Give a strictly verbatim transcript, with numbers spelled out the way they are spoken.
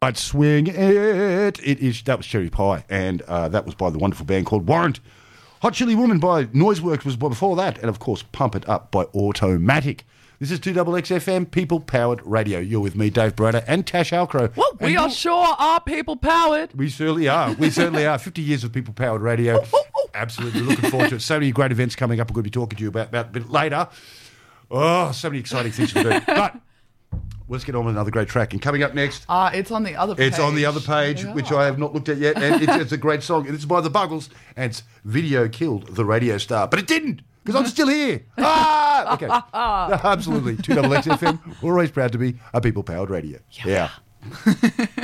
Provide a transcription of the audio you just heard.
but swing it. It is that was Cherry Pie, and uh, that was by the wonderful band called Warrant. Hot Chili Woman by Noiseworks was before that, and of course Pump It Up by Automatic. This is two X X F M, people-powered radio. You're with me, Dave Brader, and Tash Alcrow. Well, we are sure are people-powered. We certainly are. We certainly are. fifty years of people-powered radio. Absolutely looking forward to it. So many great events coming up. We're going to be talking to you about, about a bit later. Oh, so many exciting things to do. But let's get on with another great track. And coming up next... Uh, it's on the other page. It's on the other page, yeah. which I have not looked at yet. And it's, it's a great song. It's by The Buggles, and it's Video Killed the Radio Star. But it didn't, because I'm still here. Ah! Okay. Absolutely. two X X F M. We're always proud to be a people-powered radio. Yeah. yeah.